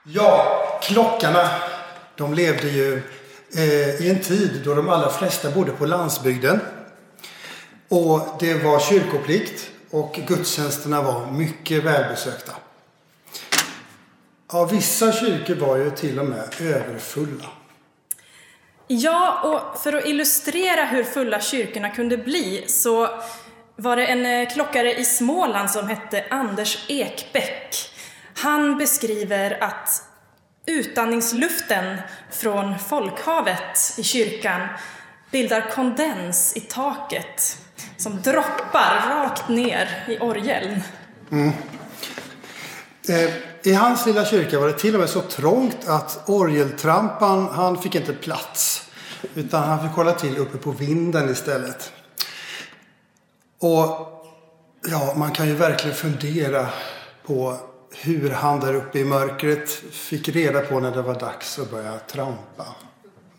Ja, klockarna, de levde ju i en tid då de allra flesta bodde på landsbygden. Och det var kyrkoplikt och gudstjänsterna var mycket välbesökta. Ja, vissa kyrkor var ju till och med överfulla. Ja, och för att illustrera hur fulla kyrkorna kunde bli så var det en klockare i Småland som hette Anders Ekbäck. Han beskriver att utandningsluften från folkhavet i kyrkan bildar kondens i taket som droppar rakt ner i orgeln. I hans lilla kyrka var det till och med så trångt att orgeltrampan, han fick inte plats. Utan han fick hålla till uppe på vinden istället. Och ja, man kan ju verkligen fundera på hur han där uppe i mörkret fick reda på när det var dags att börja trampa.